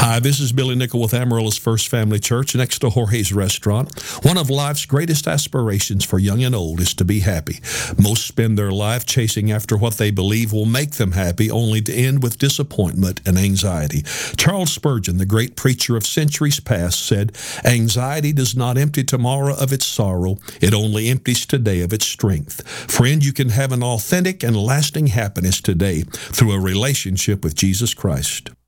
Hi, this is Billy Nickel with Amarillo's First Family Church next to Jorge's Restaurant. One of life's greatest aspirations for young and old is to be happy. Most spend their life chasing after what they believe will make them happy, only to end with disappointment and anxiety. Charles Spurgeon, the great preacher of centuries past, said, "Anxiety does not empty tomorrow of its sorrow. It only empties today of its strength." Friend, you can have an authentic and lasting happiness today through a relationship with Jesus Christ.